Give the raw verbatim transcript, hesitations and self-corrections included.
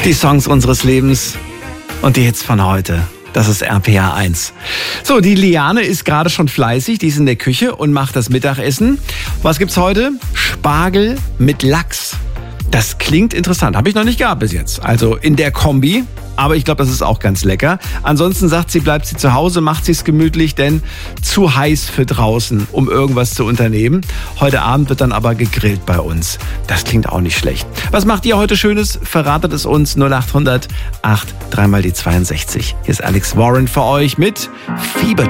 Die Songs unseres Lebens und die Hits von heute. Das ist R P R eins. So, die Liane ist gerade schon fleißig. Die ist in der Küche und macht das Mittagessen. Was gibt's heute? Spargel mit Lachs. Das klingt interessant. Habe ich noch nicht gehabt bis jetzt. Also in der Kombi. Aber ich glaube, das ist auch ganz lecker. Ansonsten sagt sie, bleibt sie zu Hause, macht sie es gemütlich, denn zu heiß für draußen, um irgendwas zu unternehmen. Heute Abend wird dann aber gegrillt bei uns. Das klingt auch nicht schlecht. Was macht ihr heute Schönes? Verratet es uns null acht hundert acht, dreimal die zweiundsechzig. Hier ist Alex Warren für euch mit Fiebertraum.